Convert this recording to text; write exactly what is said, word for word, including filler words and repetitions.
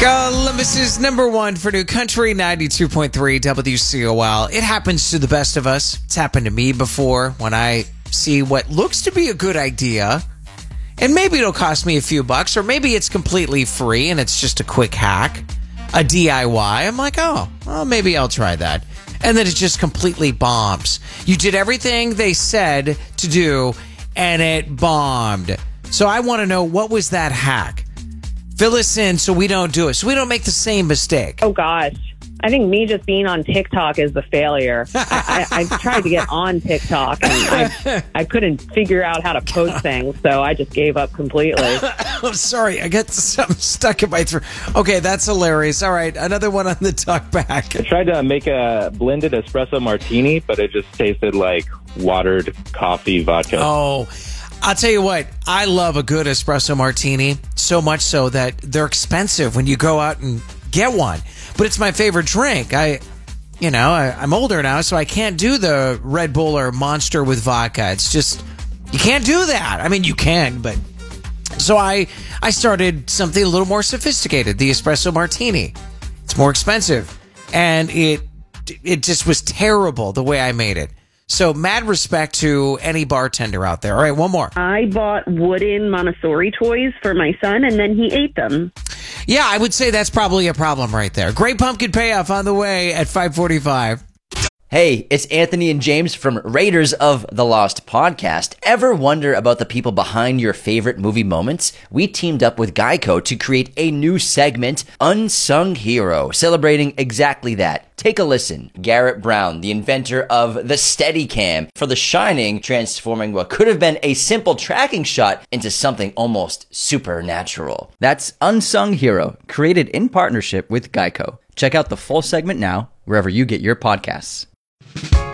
Columbus's number one for New Country, ninety-two point three W C O L. It happens to the best of us. It's happened to me before when I see what looks to be a good idea, and maybe it'll cost me a few bucks, or maybe it's completely free and it's just a quick hack, a D I Y. I'm like, oh, well, maybe I'll try that. And then it just completely bombs. You did everything they said to do, and it bombed. So I want to know, what was that hack? Fill us in so we don't do it, so we don't make the same mistake. Oh, gosh. I think me just being on TikTok is the failure. I, I, I tried to get on TikTok, and I, I couldn't figure out how to post things, so I just gave up completely. I'm sorry. I got something stuck in my throat. Okay, that's hilarious. All right, another one on the talk back. I tried to make a blended espresso martini, but it just tasted like watered coffee vodka. Oh, I'll tell you what, I love a good espresso martini, so much so that they're expensive when you go out and get one. But it's my favorite drink. I, you know, I, I'm older now, so I can't do the Red Bull or Monster with vodka. It's just, you can't do that. I mean, you can, but... So I, I started something a little more sophisticated, the espresso martini. It's more expensive. And it, it just was terrible the way I made it. So mad respect to any bartender out there. All right, one more. I bought wooden Montessori toys for my son, and then he ate them. Yeah, I would say that's probably a problem right there. Great pumpkin payoff on the way at five forty-five. Hey, it's Anthony and James from Raiders of the Lost podcast. Ever wonder about the people behind your favorite movie moments? We teamed up with Geico to create a new segment, Unsung Hero, celebrating exactly that. Take a listen. Garrett Brown, the inventor of the Steadicam for The Shining, transforming what could have been a simple tracking shot into something almost supernatural. That's Unsung Hero, created in partnership with Geico. Check out the full segment now, wherever you get your podcasts.